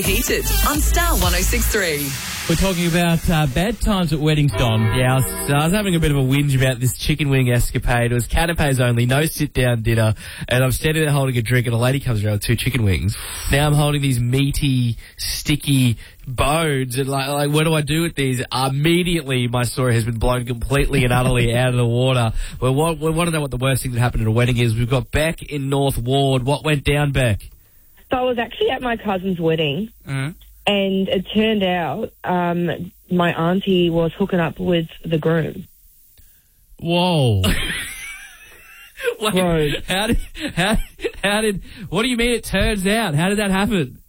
Heated on Star 106.3. We're talking about bad times at weddings, Don. Yeah, I was having a bit of a whinge about this chicken wing escapade. It was canapes only, no sit-down dinner, and I'm standing there holding a drink and a lady comes around with 2 chicken wings. Now I'm holding these meaty, sticky bones, and like what do I do with these? Immediately my story has been blown completely and utterly out of the water. We want to know what the worst thing that happened at a wedding is. We've got Beck in North Ward. What went down, Beck? So I was actually at my cousin's wedding, and it turned out my auntie was hooking up with the groom. Whoa. Wait, Right. how did, what do you mean it turns out? How did that happen?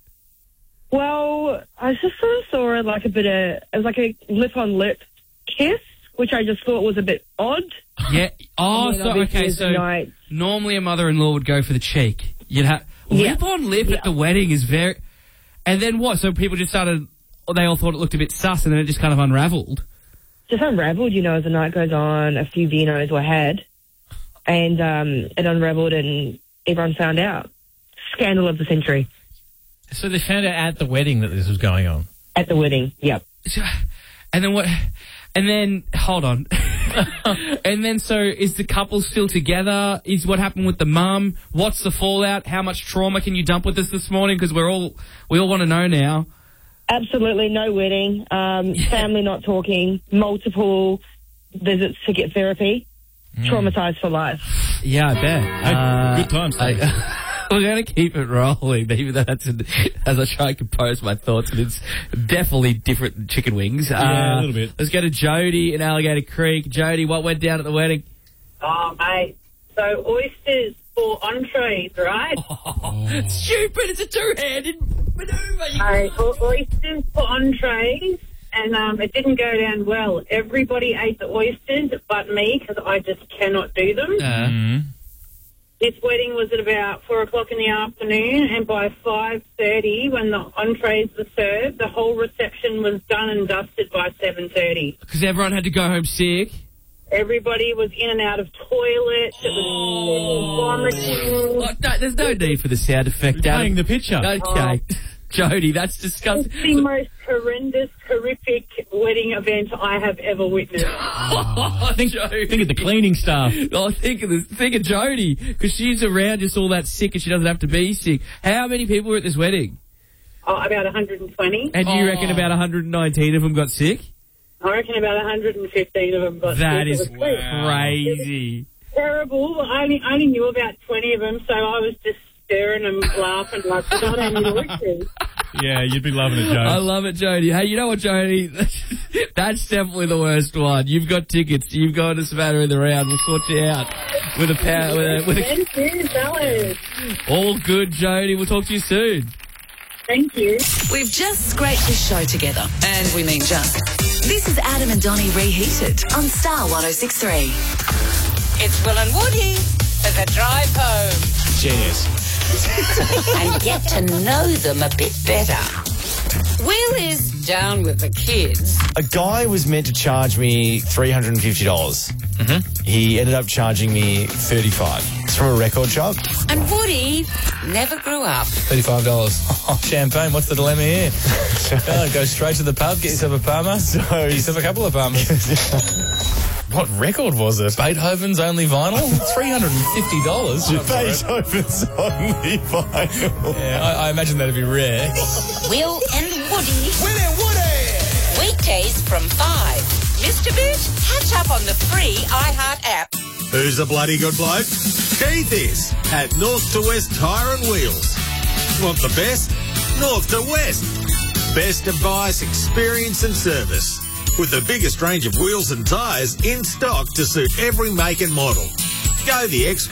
Well, I just sort of saw it it was like a lip-on-lip kiss, which I just thought was a bit odd. Yeah. Oh, And then so, obviously okay, as the so night- normally a mother-in-law would go for the cheek. You'd have Yeah. lip on lip Yeah. at the wedding is very... And then what? So people just started... Or they all thought it looked a bit sus and then it just kind of unravelled. Just unravelled, as the night goes on. A few vinos were had, and it unravelled, and everyone found out. Scandal of the century. So they found out at the wedding that this was going on? At the wedding, yep. And then what... And then... Hold on. And then so is the couple still together? Is what happened with the mum? What's the fallout? How much trauma can you dump with us this morning? Because we all want to know now. Absolutely no wedding, family not talking, multiple visits to get therapy, traumatised for life. Yeah, I bet. Good times, We're going to keep it rolling, even though as I try and compose my thoughts, and it's definitely different than chicken wings. Yeah, a little bit. Let's go to Jody in Alligator Creek. Jody, what went down at the wedding? Oh, mate. So oysters for entrees, right? Stupid, it's a two-handed manoeuvre. Oysters for entrees, and it didn't go down well. Everybody ate the oysters but me because I just cannot do them. This wedding was at about 4 o'clock in the afternoon, and by 5:30, when the entrees were served, the whole reception was done and dusted by 7:30. Because everyone had to go home sick. Everybody was in and out of toilets. It was vomiting. Oh, no, there's no need for the sound effect. Painting the picture. Okay. Jody, that's disgusting. It's the most horrendous, horrific wedding event I have ever witnessed. Think of the cleaning staff. Oh, think of Jody, because she's around just all that sick and she doesn't have to be sick. How many people were at this wedding? Oh, about 120. And you reckon about 119 of them got sick? I reckon about 115 of them got That sick. is It was crazy. terrible. I only knew about 20 of them, so I was just staring and laughing like not any oysters. Yeah, you'd be loving it, I Joe. love it, Jody. Hey, you know what, Jody? That's definitely the worst one. You've got tickets. You've got a spatter in the round. We'll sort you out with a power. Thank you, fellas. All good, Jody. We'll talk to you soon. Thank you. We've just scraped the show together, and we mean just. This is Adam and Donnie Reheated on Star 106.3. It's Will and Woody for the drive home. Genius. And get to know them a bit better. Will is down with the kids. A guy was meant to charge me $350. He ended up charging me $35. It's from a record shop. And Woody never grew up. $35. Oh, champagne, what's the dilemma here? Go straight to the pub, get yourself a Palmer. Get yourself a couple of Palmers. What record was it? Beethoven's Only Vinyl? $350? Beethoven's Only Vinyl. Yeah, I imagine that'd be rare. Will and Woody. Will and Woody! Weekdays from 5. Missed a bit? Catch up on the free iHeart app. Who's a bloody good bloke? Keith is at North to West Tyre and Wheels. Want the best? North to West. Best advice, experience and service. With the biggest range of wheels and tyres in stock to suit every make and model. Go the extra